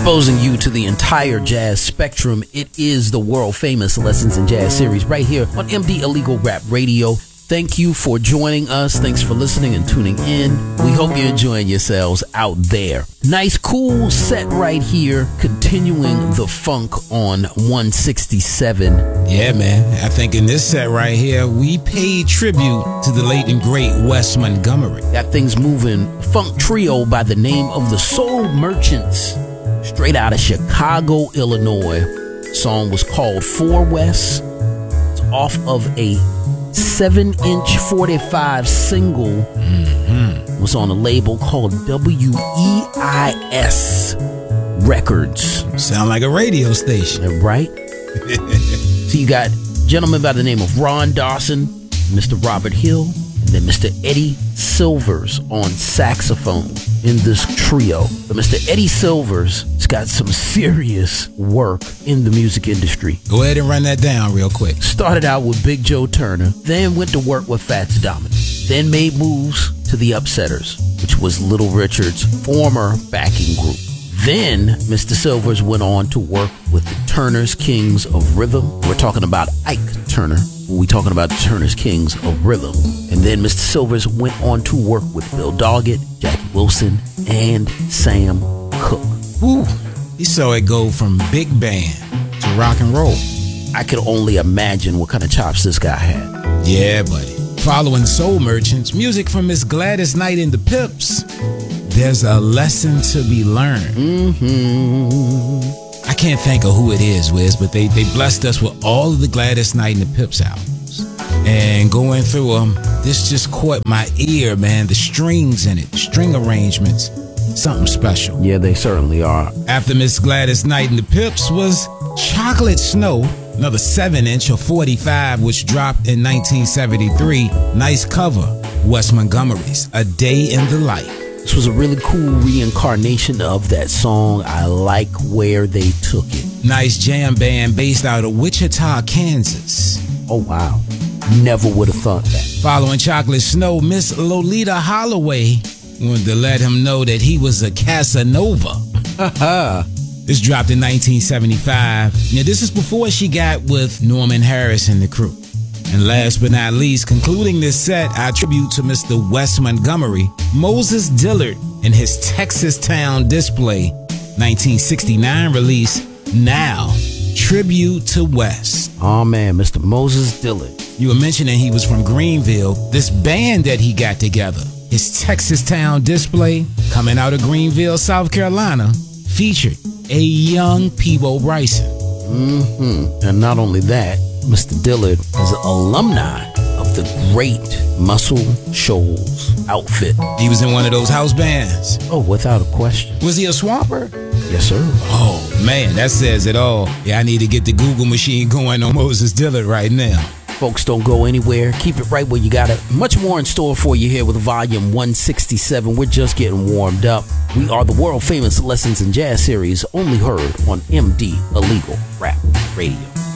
Exposing you to the entire jazz spectrum. It is the world famous Lessons in Jazz series right here on MD Illegal Rap Radio. Thank you for joining us. Thanks for listening and tuning in. We hope you're enjoying yourselves out there. Nice, cool set right here. Continuing the funk on 167. Yeah, man. I think in this set right here, we paid tribute to the late and great Wes Montgomery. Got things moving. Funk trio by the name of the Soul Merchants. Straight out of Chicago, Illinois. Song was called For Wes. It's off of a 7-inch 45 single. Was on a label called WEIS Records. Sound like a radio station. Right? So you got gentlemen by the name of Ron Dawson, Mr. Robert Hill, and then Mr. Eddie Silvers on saxophone in this trio. But Mr. Eddie Silvers has got some serious work in the music industry. Go ahead and run that down real quick. Started out with Big Joe Turner, then went to work with Fats Domino, then made moves to the Upsetters, which was Little Richard's former backing group. Then Mr. Silvers went on to work with the Turner's Kings of Rhythm. We're talking about Ike Turner. We're talking about the Turner's Kings of Rhythm. And then Mr. Silvers went on to work with Bill Doggett, Jackie Wilson, and Sam Cooke. Woo! You saw it go from big band to rock and roll. I could only imagine what kind of chops this guy had. Yeah, buddy. Following Soul Merchants, music from Miss Gladys Knight and the Pips. There's a lesson to be learned. I can't think of who it is, Wiz, but they blessed us with all of the Gladys Knight and the Pips albums. And going through them, this just caught my ear, man. The strings in it, string arrangements, something special. Yeah, they certainly are. After Miss Gladys Knight and the Pips was Chocolate Snow, another 7-inch or 45, which dropped in 1973. Nice cover, Wes Montgomery's A Day in the Life. This was a really cool reincarnation of that song. I like where they took it. Nice jam band based out of Wichita, Kansas. Oh, wow. Never would have thought that. Following Chocolate Snow, Miss Lolita Holloway wanted to let him know that he was a Casanova. This dropped in 1975. Now, this is before she got with Norman Harris and the crew. And last but not least, concluding this set, I tribute to Mr. Wes Montgomery, Moses Dillard, and his Texas Town Display 1969 release, Now, Tribute to Wes. Oh man, Mr. Moses Dillard. You were mentioning he was from Greenville. This band that he got together, his Texas Town Display, coming out of Greenville, South Carolina, featured a young Peabo Bryson. And not only that, Mr. Dillard is an alumni of the great Muscle Shoals outfit. He was in one of those house bands. Oh, without a question. Was he a swamper? Yes, sir. Oh, man, that says it all. Yeah, I need to get the Google machine going on Moses Dillard right now. Folks, don't go anywhere. Keep it right where you got it. Much more in store for you here with Volume 167. We're just getting warmed up. We are the world famous Lessons in Jazz series, only heard on MD Illegal Rap Radio.